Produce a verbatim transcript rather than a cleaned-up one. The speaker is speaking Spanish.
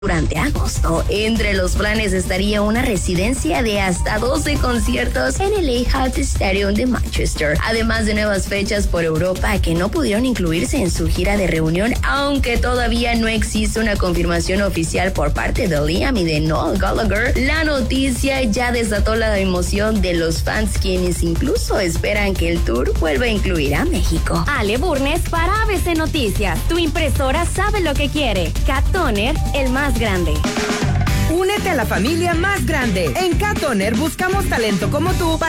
durante agosto. Entre los planes estaría una residencia de hasta doce conciertos en el Etihad Stadium de Manchester, además de nuevas fechas por Europa que no pudieron incluirse en su gira de reunión, aunque todavía no existe una confirmación oficial por parte de Liam y de Noel Gallagher. La noticia ya desató la emoción de los fans, quienes incluso esperan que el tour vuelva a incluir a México. Ale Burnes para A B C Noticias. Tu impresora sabe lo que quiere. Cat Toner, el más grande. Únete a la familia más grande. En Cat Toner buscamos talento como tú para